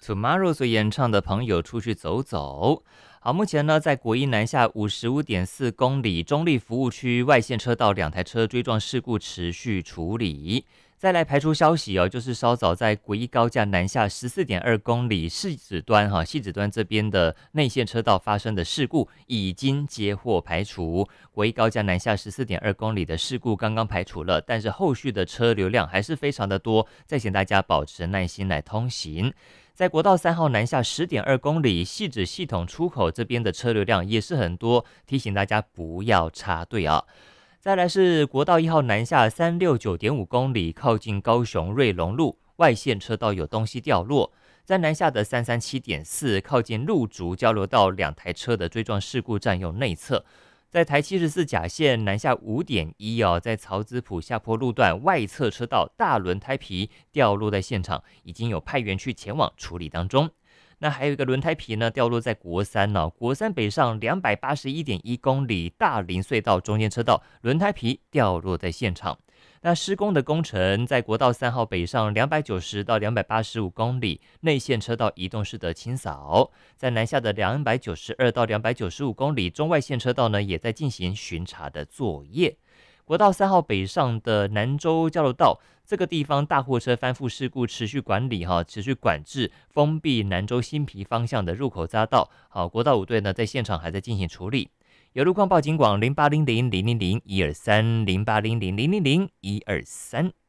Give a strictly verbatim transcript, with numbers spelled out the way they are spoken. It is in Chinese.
Tomorrow 所演唱的朋友出去走走。好，目前呢，在国一南下五十五点四公里中立服务区外线车道两台车追撞事故持续处理。再来排除消息哦，就是稍早在国一高架南下十四点二公里汐止端哈汐止端这边的内线车道发生的事故已经接获排除。国一高架南下十四点二公里的事故刚刚排除了，但是后续的车流量还是非常的多，再请大家保持耐心来通行。在国道三号南下十点二公里汐止系统出口这边的车流量也是很多，提醒大家不要插队啊。再来是国道一号南下三六九点五公里，靠近高雄瑞隆路外线车道有东西掉落。在南下的三三七点四，靠近路竹交流道两台车的追撞事故占用内侧。在台七十四甲线南下五点一哦，在曹子埔下坡路段外侧车道大轮胎皮掉落在现场，已经有派员去前往处理当中。那还有一个轮胎皮呢，掉落在国三哦，国三北上两百八十一点一公里大林隧道中间车道，轮胎皮掉落在现场。那施工的工程在国道三号北上两百九十到两百八十五公里，内线车道移动式的清扫。在南下的两百九十二到两百九十五公里，中外线车道呢也在进行巡查的作业。国道三号北上的南州交流道这个地方，大货车翻覆事故持续管理哈，持续管制，封闭南州新皮方向的入口匝道。好，国道五队呢在现场还在进行处理。有路况报警广零八零零零零零一二三零八零零零零零一二三。